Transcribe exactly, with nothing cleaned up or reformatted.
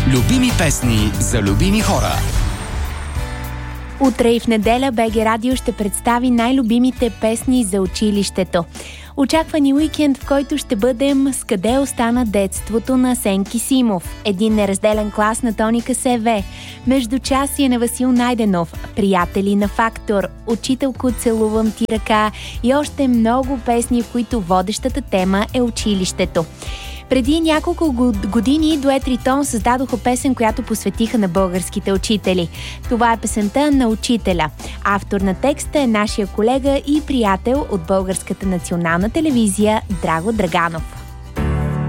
Любими песни за любими хора. Утре и в неделя БГ Радио ще представи най-любимите песни за училището. Очаква ни уикенд, в който ще бъдем с "Къде остана детството" на Асен Кисимов, "Един неразделен клас" на Тоника СВ, "Междучасие" на Васил Найденов, "Приятели" на Фактор, "Учителко, целувам ти ръка" и още много песни, в които водещата тема е училището. Преди няколко години дует Тритон създадоха песен, която посветиха на българските учители. Това е песента "На учителя". Автор на текста е нашия колега и приятел от Българската национална телевизия Драго Драганов.